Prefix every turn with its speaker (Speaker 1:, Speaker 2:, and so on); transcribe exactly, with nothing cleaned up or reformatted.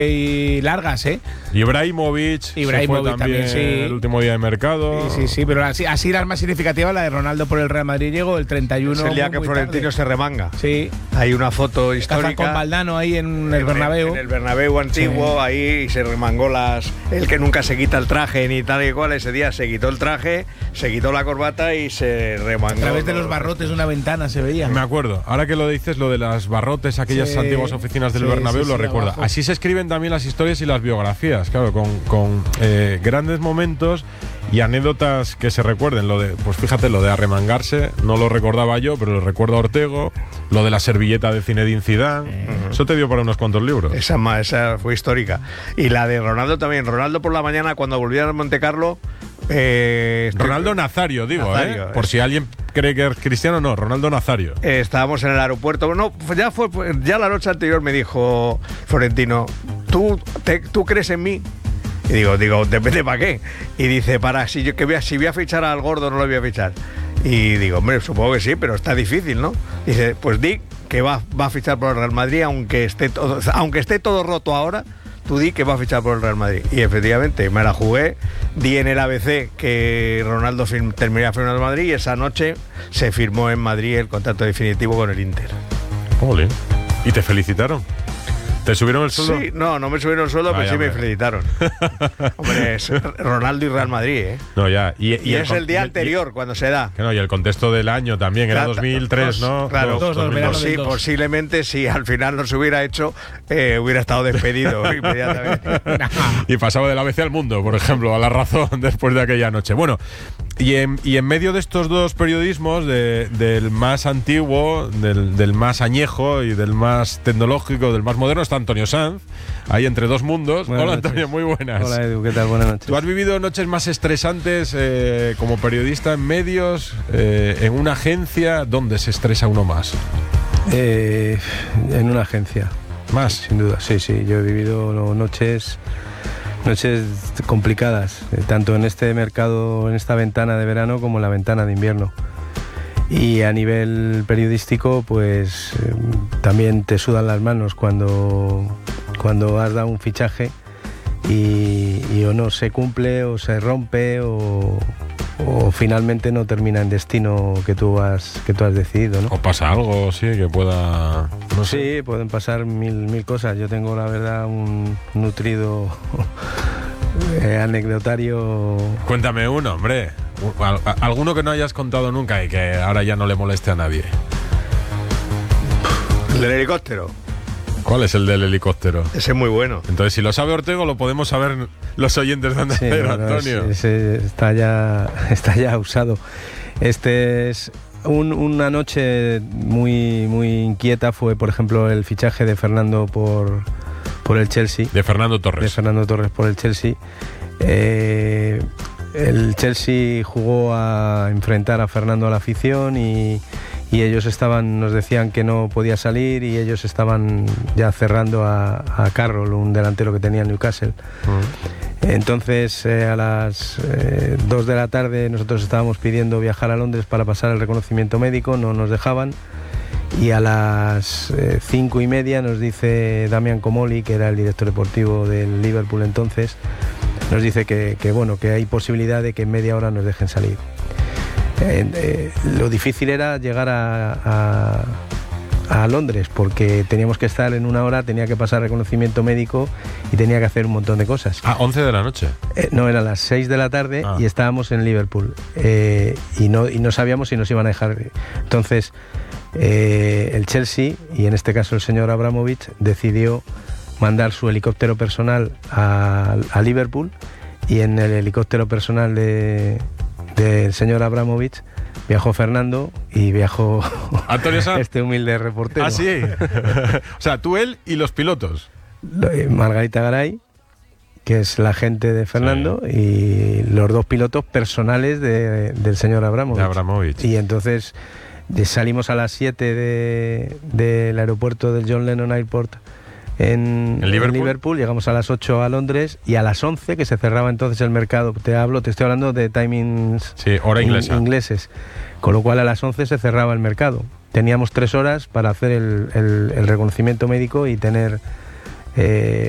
Speaker 1: y largas, ¿eh?
Speaker 2: Ibrahimovic,
Speaker 1: Ibrahimovic
Speaker 2: se fue también,
Speaker 1: también, sí.
Speaker 2: el último día de mercado.
Speaker 1: Sí, sí, sí, pero así, así la más significativa, la de Ronaldo por el Real Madrid llegó el treinta y uno.
Speaker 3: Es el día
Speaker 1: muy,
Speaker 3: que
Speaker 1: muy
Speaker 3: Florentino
Speaker 1: tarde.
Speaker 3: se remanga.
Speaker 1: Sí.
Speaker 3: Hay una foto histórica.
Speaker 1: Cazan con Valdano ahí en el Bernabéu.
Speaker 3: En el Bernabéu antiguo, sí. Ahí se remangó las. El que nunca se quita el traje ni tal y cual. Ese día se quitó el traje, se quitó la corbata y se remangó.
Speaker 1: A través de los barrotes de una ventana se veía.
Speaker 2: Me acuerdo. Ahora que lo dices, lo de las barrotes, aquellas
Speaker 1: sí.
Speaker 2: antiguas oficinas del
Speaker 1: sí,
Speaker 2: Bernabéu,
Speaker 1: sí,
Speaker 2: lo
Speaker 1: sí,
Speaker 2: recuerda.
Speaker 1: abajo.
Speaker 2: Así se escriben también las historias y las biografías, claro, con, con eh, grandes momentos y anécdotas que se recuerden. Lo de, pues fíjate, lo de arremangarse, no lo recordaba yo, pero lo recuerdo a Ortego. Lo de la servilleta de Zinedine Zidane, uh-huh. Eso te dio para unos cuantos libros.
Speaker 3: Esa, esa fue histórica. Y la de Ronaldo también. Ronaldo por la mañana, cuando volvieron a Monte Carlo. Eh,
Speaker 2: Ronaldo Nazario, digo,
Speaker 3: Nazario,
Speaker 2: ¿eh? Por si alguien cree que es cristiano, no, Ronaldo Nazario.
Speaker 3: Eh, estábamos en el aeropuerto. No, ya fue ya la noche anterior me dijo Florentino, ¿tú, te, ¿tú crees en mí? Y digo, digo, depende para qué. Y dice, para si yo que voy a, si voy a fichar al gordo, no lo voy a fichar. Y digo, hombre, supongo que sí, pero está difícil, ¿no? Dice, pues di que va, va a fichar por el Real Madrid, aunque esté todo, aunque esté todo roto ahora. Tú di que va a fichar por el Real Madrid. Y efectivamente, me la jugué. Di en el A B C que Ronaldo firm, terminaría firmando el Madrid y esa noche se firmó en Madrid el contrato definitivo con el Inter.
Speaker 2: Ole. ¿Y te felicitaron? ¿Te subieron el sueldo?
Speaker 3: Sí, no, no me subieron el sueldo,
Speaker 2: Vaya,
Speaker 3: pero sí me
Speaker 2: hombre.
Speaker 3: felicitaron. Hombre, es Ronaldo y Real Madrid, ¿eh?
Speaker 2: No, ya. Y,
Speaker 3: Y,
Speaker 2: y
Speaker 3: es
Speaker 2: el,
Speaker 3: el día
Speaker 2: y-
Speaker 3: anterior
Speaker 2: y-
Speaker 3: cuando se da.
Speaker 2: que no, y el contexto del año también, era
Speaker 3: Claro,
Speaker 2: dos mil tres,
Speaker 3: dos,
Speaker 2: ¿no?
Speaker 3: Claro,
Speaker 1: dos, dos,
Speaker 2: dos mil
Speaker 1: verano
Speaker 2: dos.
Speaker 1: del
Speaker 3: sí,
Speaker 1: dos.
Speaker 3: posiblemente si al final no se hubiera hecho, eh, hubiera estado despedido inmediatamente.
Speaker 2: Y pasaba del A B C al Mundo, por ejemplo, a La Razón, después de aquella noche. Bueno, y en, y en medio de estos dos periodismos, de, del más antiguo, del, del más añejo y del más tecnológico, del más moderno, está Antonio Sanz, ahí entre dos mundos.
Speaker 4: Buenas
Speaker 2: Hola,
Speaker 4: noches.
Speaker 2: Antonio, muy buenas.
Speaker 4: Hola Edu, ¿qué tal? Buenas noches.
Speaker 2: ¿Tú has vivido noches más estresantes eh, como periodista en medios, eh, en una agencia? ¿Dónde se estresa uno más?
Speaker 4: Eh, en una agencia.
Speaker 2: ¿Más?
Speaker 4: Sin duda, sí, sí. Yo he vivido no, noches, noches complicadas, eh, tanto en este mercado, en esta ventana de verano, como en la ventana de invierno. Y a nivel periodístico, pues eh, también te sudan las manos cuando, cuando has dado un fichaje y, y o no se cumple o se rompe o, o finalmente no termina en destino que tú has, que tú has decidido, ¿no?
Speaker 2: ¿O pasa algo, sí, que pueda...? No sé.
Speaker 4: Sí, pueden pasar mil, mil cosas. Yo tengo, la verdad, un nutrido eh, anecdotario.
Speaker 2: Cuéntame uno, hombre. Al- a- Alguno que no hayas contado nunca y que ahora ya no le moleste a nadie.
Speaker 3: El del helicóptero,
Speaker 2: ¿Cuál es el del helicóptero?
Speaker 3: ese es muy bueno.
Speaker 2: Entonces, si lo sabe Ortego, lo podemos saber los oyentes de Onda
Speaker 4: Sí,
Speaker 2: Cero,
Speaker 4: no, no,
Speaker 2: Antonio.
Speaker 4: ese- ese está ya, está ya usado. Este es un- una noche muy, muy inquieta. Fue, por ejemplo, el fichaje de Fernando por, por el Chelsea.
Speaker 2: De Fernando
Speaker 4: de
Speaker 2: Torres.
Speaker 4: Fernando Torres por el Chelsea. Eh, el Chelsea jugó a enfrentar a Fernando a la afición y, y ellos estaban, nos decían que no podía salir y ellos estaban ya cerrando a, a Carroll, un delantero que tenía el Newcastle.
Speaker 2: Mm.
Speaker 4: Entonces eh, a las eh, dos de la tarde nosotros estábamos pidiendo viajar a Londres para pasar el reconocimiento médico, no nos dejaban. Y a las eh, cinco y media nos dice Damian Comolli, que era el director deportivo del Liverpool entonces, nos dice que, que, bueno, que hay posibilidad de que en media hora nos dejen salir. Eh, eh, lo difícil era llegar a, a, a Londres, porque teníamos que estar en una hora, tenía que pasar reconocimiento médico y tenía que hacer un montón de cosas.
Speaker 2: Ah, once de la noche.
Speaker 4: Eh, no, eran las seis de la tarde
Speaker 2: Ah.
Speaker 4: y estábamos en Liverpool eh, y, no, y no sabíamos si nos iban a dejar. Entonces eh, el Chelsea, y en este caso el señor Abramovich, decidió mandar su helicóptero personal a, a Liverpool, y en el helicóptero personal de, del señor Abramovich viajó Fernando y viajó
Speaker 2: Antonio Sanz.
Speaker 4: este humilde reportero.
Speaker 2: Ah, sí. O sea, tú, él y los pilotos.
Speaker 4: Eh, Margarita Garay, que es la agente de Fernando, sí, y los dos pilotos personales de, del señor Abramovich.
Speaker 2: De Abramovich.
Speaker 4: Y entonces de, salimos a las siete de, del aeropuerto del John Lennon Airport en,
Speaker 2: ¿En Liverpool?
Speaker 4: en Liverpool, llegamos a las ocho a Londres y a las once, que se cerraba entonces el mercado, te hablo, te estoy hablando de timings
Speaker 2: Sí, hora inglesa.
Speaker 4: in- ingleses, con lo cual a las once se cerraba el mercado. Teníamos tres horas para hacer el, el, el reconocimiento médico y tener... Eh,